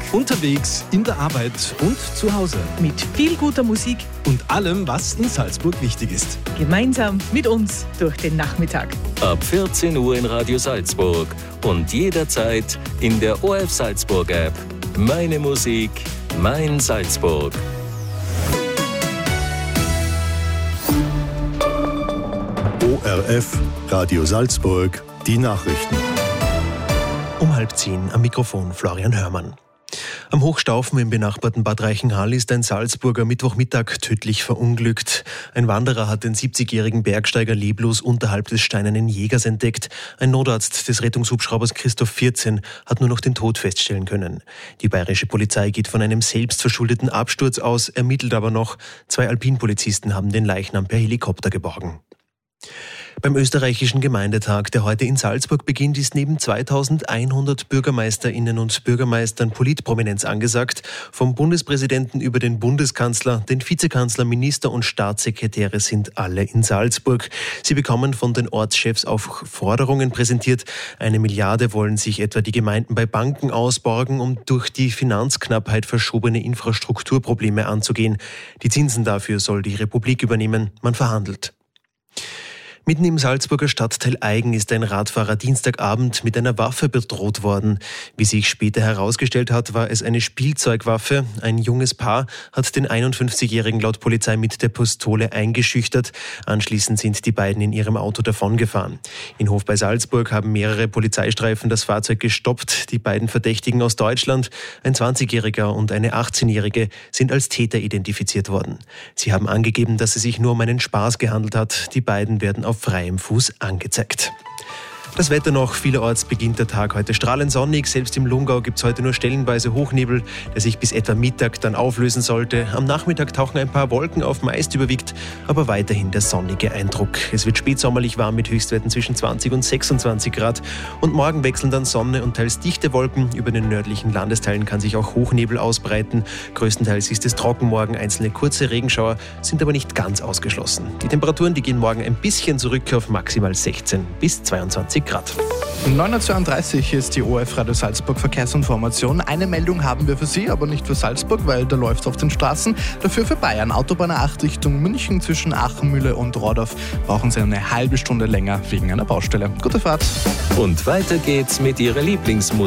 Unterwegs, in der Arbeit und zu Hause. Mit viel guter Musik Und allem, was in Salzburg wichtig ist. gemeinsam mit uns durch den Nachmittag. Ab 14 Uhr in Radio Salzburg und jederzeit in der ORF Salzburg App. Meine Musik, mein Salzburg. ORF Radio Salzburg, die Nachrichten. Um 9:30 am Mikrofon Florian Hörmann. Am Hochstaufen im benachbarten Bad Reichenhall ist ein Salzburger Mittwochmittag tödlich verunglückt. Ein Wanderer hat den 70-jährigen Bergsteiger leblos unterhalb des Steinernen Jägers entdeckt. Ein Notarzt des Rettungshubschraubers Christoph 14 hat nur noch den Tod feststellen können. Die bayerische Polizei geht von einem selbstverschuldeten Absturz aus, ermittelt aber noch. 2 Alpinpolizisten haben den Leichnam per Helikopter geborgen. Beim österreichischen Gemeindetag, der heute in Salzburg beginnt, ist neben 2100 BürgermeisterInnen und Bürgermeistern Politprominenz angesagt. Vom Bundespräsidenten über den Bundeskanzler, den Vizekanzler, Minister und Staatssekretäre sind alle in Salzburg. Sie bekommen von den Ortschefs auch Forderungen präsentiert. 1 Milliarde wollen sich etwa die Gemeinden bei Banken ausborgen, um durch die Finanzknappheit verschobene Infrastrukturprobleme anzugehen. Die Zinsen dafür soll die Republik übernehmen. Man verhandelt. Mitten im Salzburger Stadtteil Aigen ist ein Radfahrer Dienstagabend mit einer Waffe bedroht worden. Wie sich später herausgestellt hat, war es eine Spielzeugwaffe. Ein junges Paar hat den 51-Jährigen laut Polizei mit der Pistole eingeschüchtert. Anschließend sind die beiden in ihrem Auto davongefahren. In Hof bei Salzburg haben mehrere Polizeistreifen das Fahrzeug gestoppt. Die beiden Verdächtigen aus Deutschland, ein 20-Jähriger und eine 18-Jährige, sind als Täter identifiziert worden. Sie haben angegeben, dass es sich nur um einen Spaß gehandelt hat. Die beiden werden auf freiem Fuß angezeigt. Das Wetter noch. Vielerorts beginnt der Tag heute strahlend sonnig. Selbst im Lungau gibt es heute nur stellenweise Hochnebel, der sich bis etwa Mittag dann auflösen sollte. Am Nachmittag tauchen ein paar Wolken auf, meist überwiegt, aber weiterhin der sonnige Eindruck. Es wird spätsommerlich warm mit Höchstwerten zwischen 20 und 26 Grad. Und morgen wechseln dann Sonne und teils dichte Wolken. Über den nördlichen Landesteilen kann sich auch Hochnebel ausbreiten. Größtenteils ist es trocken morgen. Einzelne kurze Regenschauer sind aber nicht ganz ausgeschlossen. Die Temperaturen, die gehen morgen ein bisschen zurück auf maximal 16 bis 22 Grad. 9:32 ist die ORF Radio Salzburg Verkehrsinformation. Eine Meldung haben wir für Sie, aber nicht für Salzburg, weil da läuft es auf den Straßen. Dafür für Bayern. Autobahn 8 Richtung München zwischen Achenmühle und Rodorf brauchen Sie eine halbe Stunde länger wegen einer Baustelle. Gute Fahrt. Und weiter geht's mit Ihrer Lieblingsmusik.